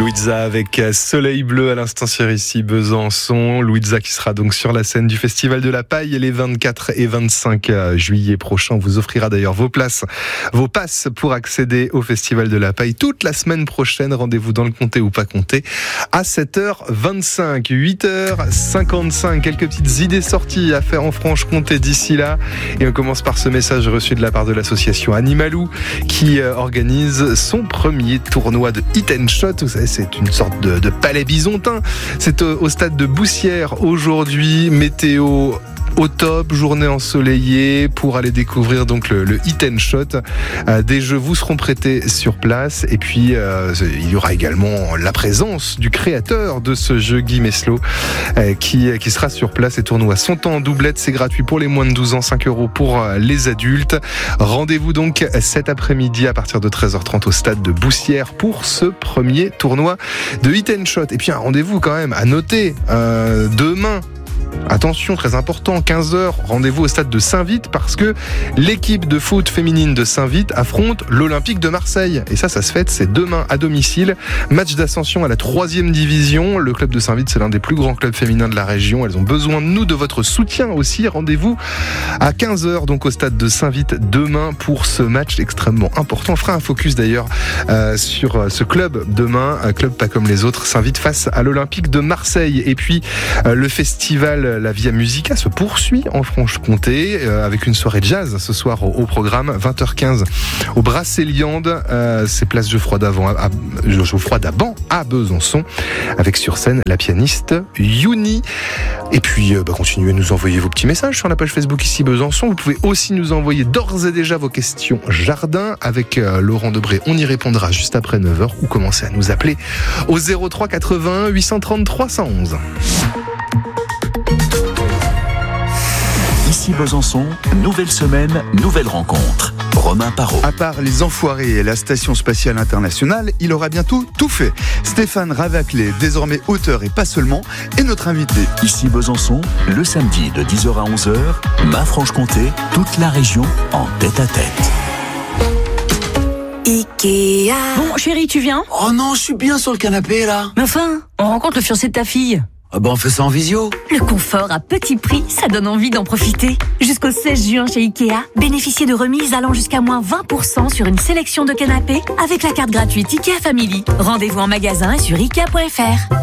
Louisa avec Soleil Bleu à l'instant sur ici Besançon. Louisa qui sera donc sur la scène du Festival de la Paille les 24 et 25 juillet prochains. On vous offrira d'ailleurs vos passes pour accéder au Festival de la Paille toute la semaine prochaine. Rendez-vous dans le comté ou pas comté à 7h25, 8h55. Quelques petites idées sorties à faire en Franche-Comté d'ici là. Et on commence par ce message reçu de la part de l'association Animalou qui organise son premier tournoi de hit and shot. Vous savez, c'est une sorte de palais bisontin. C'est au stade de Boussières aujourd'hui. Météo au top, journée ensoleillée pour aller découvrir donc le hit and shot. Des jeux vous seront prêtés sur place et puis il y aura également la présence du créateur de ce jeu, Guy Meslot, qui sera sur place. Les tournois sont en doublette, c'est gratuit pour les moins de 12 ans, 5 € pour les adultes. Rendez-vous donc cet après-midi à partir de 13h30 au stade de Boussières pour ce premier tournoi de hit and shot. Et puis un rendez-vous quand même à noter demain. Attention, très important, 15h, rendez-vous au stade de Saint-Vite parce que l'équipe de foot féminine de Saint-Vite affronte l'Olympique de Marseille. Et ça se fête, c'est demain à domicile. Match d'ascension à la 3e division. Le club de Saint-Vite, c'est l'un des plus grands clubs féminins de la région. Elles ont besoin de nous, de votre soutien aussi. Rendez-vous à 15h, donc au stade de Saint-Vite demain pour ce match extrêmement important. On fera un focus d'ailleurs sur ce club demain, un club pas comme les autres, Saint-Vite face à l'Olympique de Marseille. Et puis le festival La Via Musica se poursuit en Franche-Comté avec une soirée jazz ce soir au programme 20h15 au Brasséliande, c'est place Geoffroy d'Aban à Besançon avec sur scène la pianiste Youni. Et puis continuez à nous envoyer vos petits messages sur la page Facebook ici Besançon. Vous pouvez aussi nous envoyer d'ores et déjà vos questions jardin avec Laurent Debré. On y répondra juste après 9h ou commencez à nous appeler au 03 81 830 311. Ici Besançon, nouvelle semaine, nouvelle rencontre. Romain Parot. À part les Enfoirés et la Station Spatiale Internationale, il aura bientôt tout fait. Stéphane Ravaclé, désormais auteur et pas seulement, est notre invité. Ici Besançon, le samedi de 10h à 11h, ma Franche-Comté, toute la région en tête-à-tête. Ikea. Bon, chérie, tu viens ? Oh non, je suis bien sur le canapé, là. Mais enfin, on rencontre le fiancé de ta fille. Ah bah on fait ça en visio. Le confort à petit prix, ça donne envie d'en profiter. Jusqu'au 16 juin chez Ikea, bénéficiez de remises allant jusqu'à moins 20% sur une sélection de canapés avec la carte gratuite Ikea Family. Rendez-vous en magasin et sur Ikea.fr.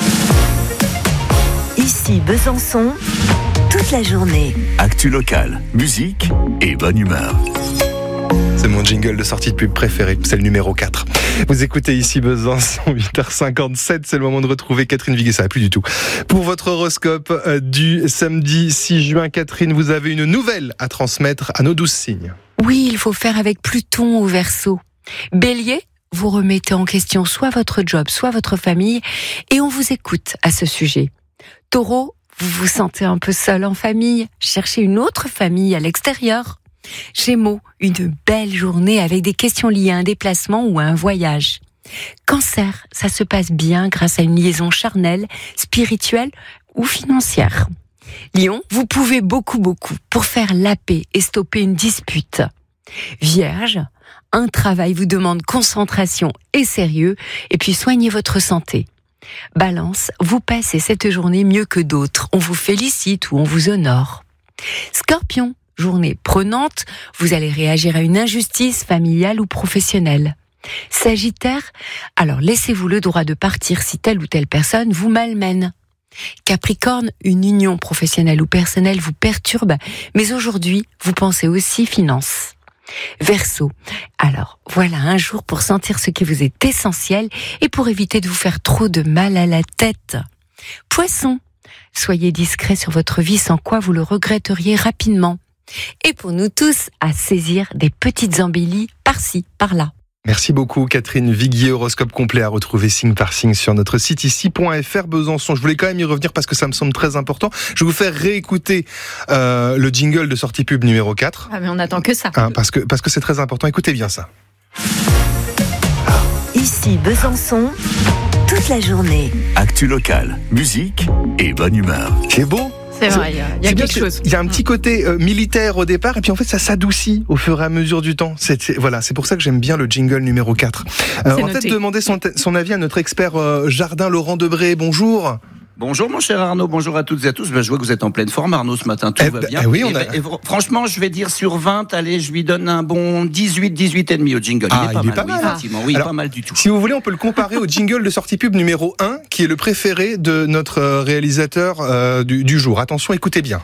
Ici Besançon, toute la journée. Actu locale, musique et bonne humeur. C'est mon jingle de sortie de pub préféré, c'est le numéro 4. Vous écoutez ici Besançon, 8h57, c'est le moment de retrouver Catherine Viguet, ça va plus du tout. Pour votre horoscope du samedi 6 juin, Catherine, vous avez une nouvelle à transmettre à nos 12 signes. Oui, il faut faire avec Pluton au Verseau. Bélier, vous remettez en question soit votre job, soit votre famille, et on vous écoute à ce sujet. Taureau, vous vous sentez un peu seul en famille, cherchez une autre famille à l'extérieur. Gémeaux, une belle journée avec des questions liées à un déplacement ou à un voyage. Cancer, ça se passe bien grâce à une liaison charnelle, spirituelle ou financière. Lion, vous pouvez beaucoup pour faire la paix et stopper une dispute. Vierge, un travail vous demande concentration et sérieux, et puis soignez votre santé. Balance, vous passez cette journée mieux que d'autres, on vous félicite ou on vous honore. Scorpion, journée prenante, vous allez réagir à une injustice familiale ou professionnelle. Sagittaire, alors laissez-vous le droit de partir si telle ou telle personne vous malmène. Capricorne, une union professionnelle ou personnelle vous perturbe, mais aujourd'hui, vous pensez aussi finances. Verseau, alors voilà un jour pour sentir ce qui vous est essentiel et pour éviter de vous faire trop de mal à la tête. Poisson, soyez discret sur votre vie sans quoi vous le regretteriez rapidement. Et pour nous tous, à saisir des petites embellies par-ci, par-là. Merci beaucoup Catherine Viguier, horoscope complet à retrouver signe par signe sur notre site ici.fr Besançon. Je voulais quand même y revenir parce que ça me semble très important. Je vais vous faire réécouter le jingle de sortie pub numéro 4. Ah mais on attend que ça. Parce que c'est très important, écoutez bien ça. Ici Besançon, toute la journée. Actu locale, musique et bonne humeur. C'est beau, C'est vrai, il y a quelque chose. Il y a un petit côté militaire au départ, et puis en fait ça s'adoucit au fur et à mesure du temps. C'est pour ça que j'aime bien le jingle numéro 4. On va peut-être demander son avis à notre expert jardin Laurent Debré. Bonjour. Bonjour mon cher Arnaud, bonjour à toutes et à tous. Je vois que vous êtes en pleine forme Arnaud ce matin, tout va bien. Oui, franchement, je vais dire sur 20, allez, je lui donne un bon 18 et demi au jingle. Il est pas mal. Effectivement. Oui, alors, pas mal du tout. Si vous voulez, on peut le comparer au jingle de sortie pub numéro 1, qui est le préféré de notre réalisateur du jour. Attention, écoutez bien.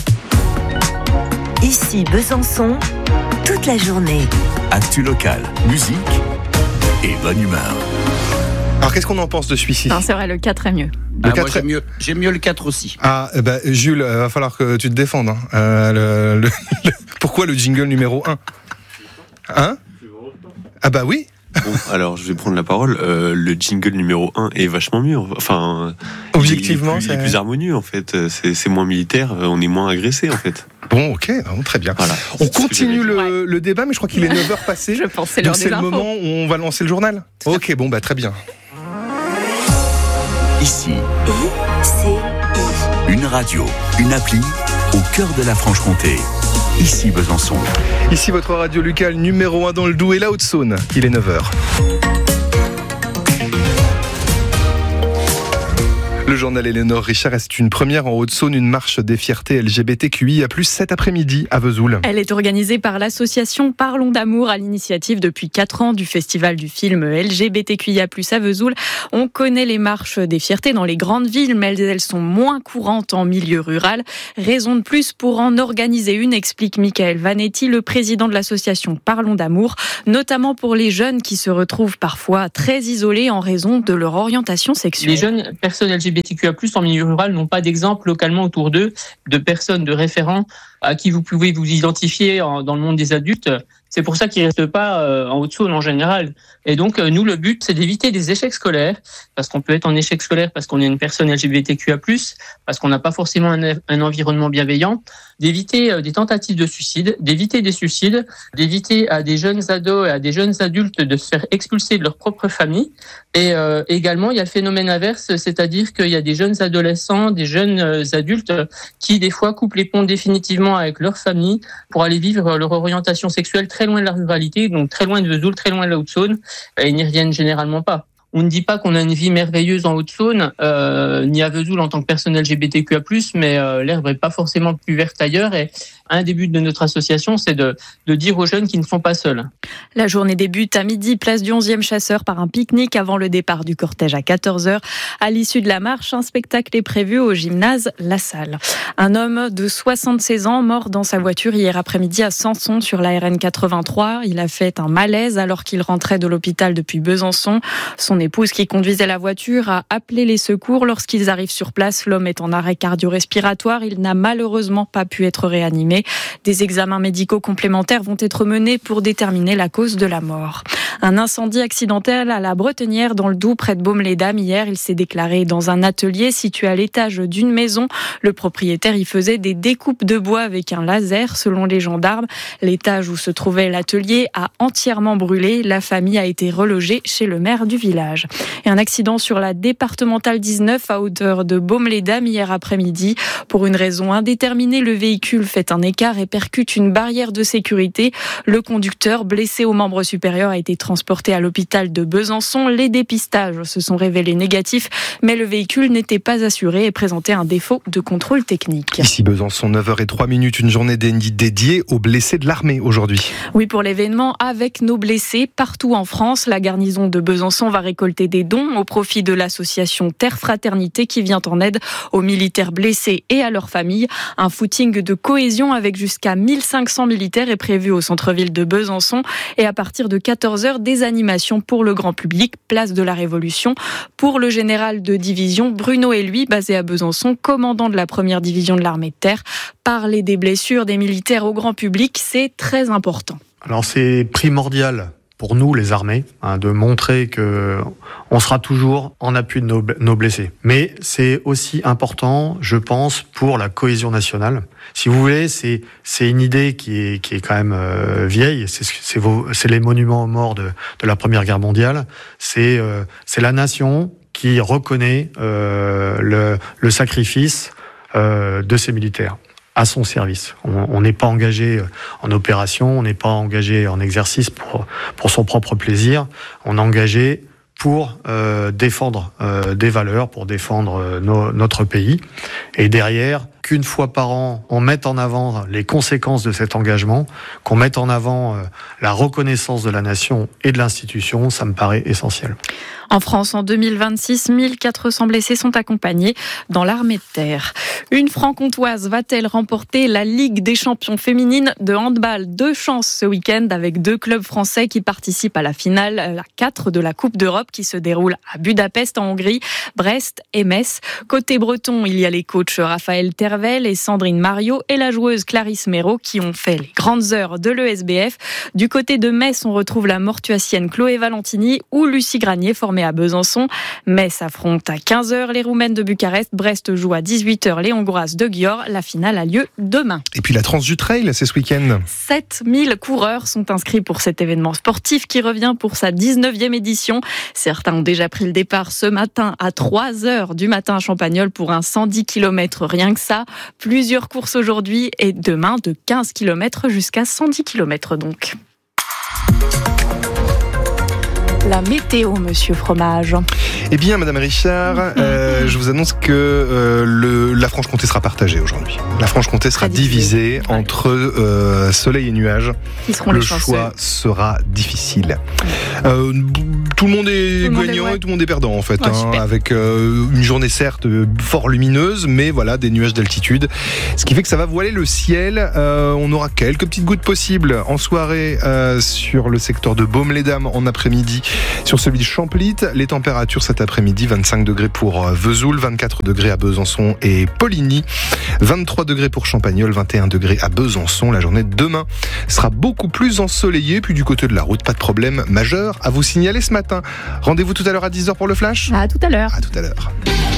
Ici Besançon, toute la journée. Actu locale, musique et bonne humeur. Alors qu'est-ce qu'on en pense de celui-ci ? Non, c'est vrai, le 4 est mieux. Moi, j'aime mieux le 4 aussi. Jules, va falloir que tu te défendes. Pourquoi le jingle numéro 1 ? Hein ? Ah bah oui. Bon, alors je vais prendre la parole. Le jingle numéro 1 est vachement mieux. Enfin, objectivement, il est plus harmonieux en fait. C'est moins militaire, on est moins agressé en fait. Bon, ok, très bien. Voilà. On continue le débat, mais je crois qu'il est 9h passé. Je pense que donc c'est le moment où on va lancer le journal. Ok, bon, très bien. Ici, une radio, une appli au cœur de la Franche-Comté. Ici Besançon. Ici votre radio locale numéro 1 dans le Doubs et la Haute-Saône. Il est 9h. Le journal Éléonore Richard, c'est une première en Haute-Saône, une marche des fiertés LGBTQIA+, cet après-midi à Vesoul. Elle est organisée par l'association Parlons d'amour à l'initiative depuis 4 ans du festival du film LGBTQIA+, à Vesoul. On connaît les marches des fiertés dans les grandes villes, mais elles sont moins courantes en milieu rural. Raison de plus pour en organiser une, explique Michael Vanetti, le président de l'association Parlons d'amour, notamment pour les jeunes qui se retrouvent parfois très isolés en raison de leur orientation sexuelle. Les jeunes personnes LGBTQIA+, en milieu rural n'ont pas d'exemple localement autour d'eux, de personnes, de référents à qui vous pouvez vous identifier dans le monde des adultes. C'est pour ça qu'ils ne restent pas en Haute-Saône en général. Et donc, nous, le but, c'est d'éviter des échecs scolaires, parce qu'on peut être en échec scolaire parce qu'on est une personne LGBTQIA+, parce qu'on n'a pas forcément un environnement bienveillant, d'éviter des tentatives de suicide, d'éviter des suicides, d'éviter à des jeunes ados et à des jeunes adultes de se faire expulser de leur propre famille. Et également, il y a le phénomène inverse, c'est-à-dire qu'il y a des jeunes adolescents, des jeunes adultes qui, des fois, coupent les ponts définitivement avec leur famille pour aller vivre leur orientation sexuelle très loin de la ruralité, donc très loin de Vesoul, très loin de la Haute-Saône, et ils n'y reviennent généralement pas. On ne dit pas qu'on a une vie merveilleuse en Haute-Saône, ni à Vesoul en tant que personne LGBTQIA+, mais l'herbe n'est pas forcément plus verte ailleurs. Et un des buts de notre association, c'est de dire aux jeunes qu'ils ne sont pas seuls. La journée débute à midi, place du 11e chasseur, par un pique-nique avant le départ du cortège à 14h. À l'issue de la marche, un spectacle est prévu au gymnase La Salle. Un homme de 76 ans mort dans sa voiture hier après-midi à Samson sur la RN 83. Il a fait un malaise alors qu'il rentrait de l'hôpital depuis Besançon. Son épouse qui conduisait la voiture a appelé les secours. Lorsqu'ils arrivent sur place, l'homme est en arrêt cardio-respiratoire. Il n'a malheureusement pas pu être réanimé. Des examens médicaux complémentaires vont être menés pour déterminer la cause de la mort. Un incendie accidentel à la Bretenière dans le Doubs près de Baume-les-Dames hier. Il s'est déclaré dans un atelier situé à l'étage d'une maison. Le propriétaire y faisait des découpes de bois avec un laser. Selon les gendarmes, l'étage où se trouvait l'atelier a entièrement brûlé. La famille a été relogée chez le maire du village. Et un accident sur la départementale 19 à hauteur de Baume-les-Dames hier après-midi. Pour une raison indéterminée, le véhicule fait un écart et percute une barrière de sécurité. Le conducteur, blessé au membre supérieur, a été transporté à l'hôpital de Besançon. Les dépistages se sont révélés négatifs, mais le véhicule n'était pas assuré et présentait un défaut de contrôle technique. Ici Besançon, 9h03, une journée dédiée aux blessés de l'armée aujourd'hui. Oui, pour l'événement Avec nos blessés, partout en France, la garnison de Besançon va récolter des dons au profit de l'association Terre Fraternité qui vient en aide aux militaires blessés et à leurs familles. Un footing de cohésion avec jusqu'à 1500 militaires est prévu au centre-ville de Besançon et à partir de 14h, des animations pour le grand public, place de la Révolution. Pour le général de division Bruno Eluy, basé à Besançon, commandant de la première division de l'armée de terre, parler des blessures des militaires au grand public, c'est très important. Alors c'est primordial pour nous, les armées, de montrer que on sera toujours en appui de nos blessés. Mais c'est aussi important, je pense, pour la cohésion nationale. Si vous voulez, c'est une idée qui est quand même vieille. C'est les monuments aux morts de la Première Guerre mondiale. C'est la nation qui reconnaît le sacrifice, de ses militaires à son service. On n'est pas engagé en opération, on n'est pas engagé en exercice pour son propre plaisir. On est engagé pour défendre des valeurs, pour défendre notre pays. Et derrière, qu'une fois par an, on mette en avant les conséquences de cet engagement, qu'on mette en avant la reconnaissance de la nation et de l'institution, ça me paraît essentiel. En France, en 2026, 1400 blessés sont accompagnés dans l'armée de terre. Une franc-comtoise va-t-elle remporter la Ligue des champions féminines de handball? 2 chances ce week-end avec 2 clubs français qui participent à la finale, la 4 de la Coupe d'Europe qui se déroule à en Hongrie, Brest et Metz. Côté breton, il y a les coachs Raphaël Tervel et Sandrine Mario et la joueuse Clarisse Méraud qui ont fait les grandes heures de l'ESBF. Du côté de Metz, on retrouve la mortuacienne Chloé Valentini ou Lucie Granier formée à Besançon. Metz affronte à 15h les Roumaines de Bucarest. Brest joue à 18h les Hongroises de Győr. La finale a lieu demain. Et puis la Trans du Trail, c'est ce week-end. 7000 coureurs sont inscrits pour cet événement sportif qui revient pour sa 19e édition. Certains ont déjà pris le départ ce matin à 3h du matin à Champagnole pour un 110 km, rien que ça. Plusieurs courses aujourd'hui et demain de 15 km jusqu'à 110 km donc. La météo, monsieur Fromage. Eh bien, Madame Richard, je vous annonce que la Franche-Comté sera partagée aujourd'hui. La Franche-Comté sera divisée entre soleil et nuages. Le choix sera difficile. Tout le monde est gagnant et tout le monde est perdant en fait, avec une journée certes fort lumineuse, mais voilà, des nuages d'altitude, ce qui fait que ça va voiler le ciel. On aura quelques petites gouttes possibles en soirée sur le secteur de Baume-les-Dames en après-midi, sur celui de Champlit. Les températures cet après-midi, 25 degrés pour Vesoul, 24 degrés à Besançon et Poligny, 23 degrés pour Champagnole, 21 degrés à Besançon. La journée de demain sera beaucoup plus ensoleillée, puis du côté de la route, pas de problème majeur à vous signaler ce matin. Rendez-vous tout à l'heure à 10h pour le Flash. À tout à l'heure. À tout à l'heure.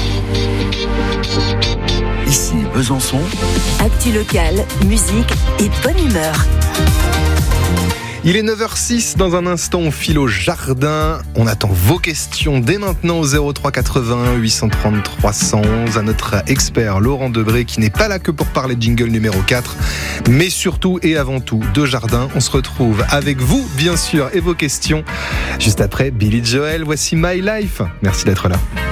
Ici Besançon. Actu locale, musique et bonne humeur. Il est 9h06, dans un instant on file au jardin. On attend vos questions dès maintenant au 03 80 830 300 à notre expert Laurent Debré qui n'est pas là que pour parler de jingle numéro 4, mais surtout et avant tout de jardin. On se retrouve avec vous bien sûr et vos questions juste après Billy Joel. Voici My Life. Merci d'être là.